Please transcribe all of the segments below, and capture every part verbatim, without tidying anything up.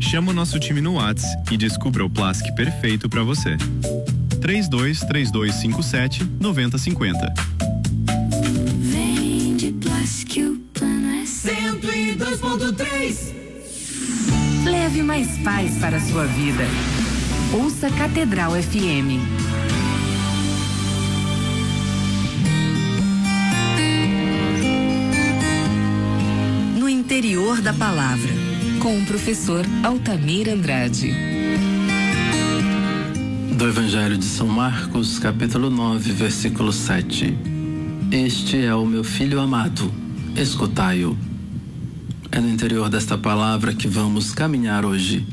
Chama o nosso time no WhatsApp e descubra o plasque perfeito para você. três dois três dois cinco sete nove zero cinco zero. Vende Plasque, o plano é cento e dois ponto três. Leve mais paz para a sua vida. Ouça Catedral F M. No interior da palavra, com o professor Altamir Andrade. Do Evangelho de São Marcos, capítulo nove, versículo sete. Este é o meu filho amado, escutai-o. É no interior desta palavra que vamos caminhar hoje.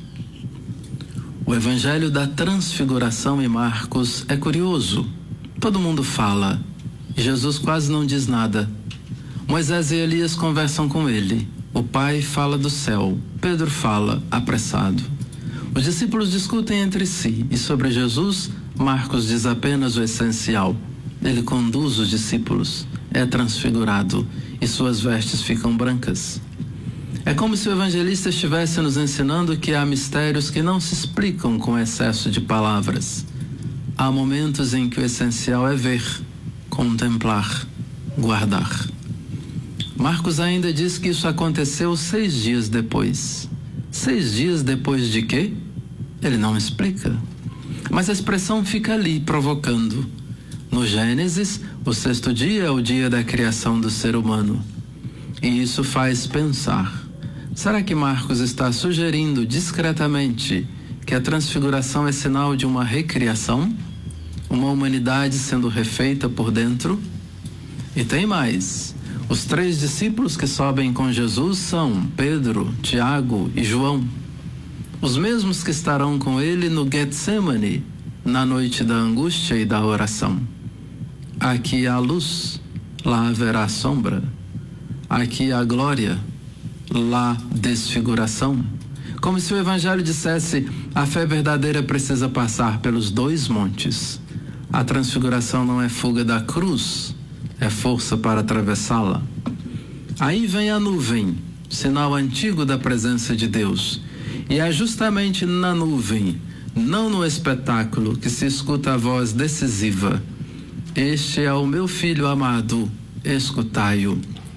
O Evangelho da Transfiguração em Marcos é curioso. Todo mundo fala, e Jesus quase não diz nada. Moisés e Elias conversam com ele. O Pai fala do céu. Pedro fala, apressado. Os discípulos discutem entre si, e sobre Jesus, Marcos diz apenas o essencial. Ele conduz os discípulos, é transfigurado, e suas vestes ficam brancas. É como se o evangelista estivesse nos ensinando que há mistérios que não se explicam com excesso de palavras. Há momentos em que o essencial é ver, contemplar, guardar. Marcos ainda diz que isso aconteceu seis dias depois. Seis dias depois de quê? Ele não explica. Mas a expressão fica ali, provocando. No Gênesis, o sexto dia é o dia da criação do ser humano. E isso faz pensar. Será que Marcos está sugerindo discretamente que a transfiguração é sinal de uma recriação? Uma humanidade sendo refeita por dentro? E tem mais. Os três discípulos que sobem com Jesus são Pedro, Tiago e João. Os mesmos que estarão com ele no Getsemane, na noite da angústia e da oração. Aqui há luz, lá haverá sombra. Aqui há glória, lá desfiguração. Como se o Evangelho dissesse, a fé verdadeira precisa passar pelos dois montes. A transfiguração não é fuga da cruz, é força para atravessá-la. Aí vem a nuvem, sinal antigo da presença de Deus. E é justamente na nuvem, não no espetáculo, que se escuta a voz decisiva. Este é o meu filho amado, escutai-o.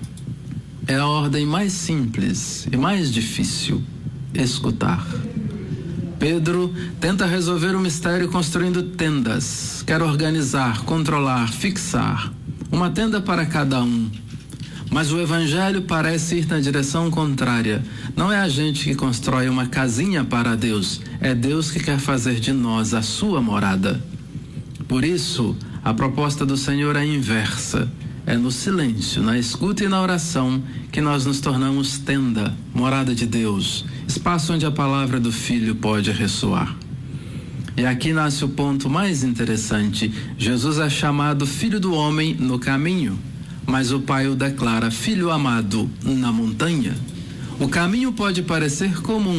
É a ordem mais simples e mais difícil, escutar. Pedro tenta resolver o mistério construindo tendas. Quer organizar, controlar, fixar. Uma tenda para cada um. Mas o Evangelho parece ir na direção contrária. Não é a gente que constrói uma casinha para Deus. É Deus que quer fazer de nós a sua morada. Por isso, a proposta do Senhor é inversa. É no silêncio, na escuta e na oração que nós nos tornamos tenda, morada de Deus, espaço onde a palavra do Filho pode ressoar. E aqui nasce o ponto mais interessante. Jesus é chamado Filho do Homem no caminho, mas o Pai o declara Filho amado na montanha. O caminho pode parecer comum,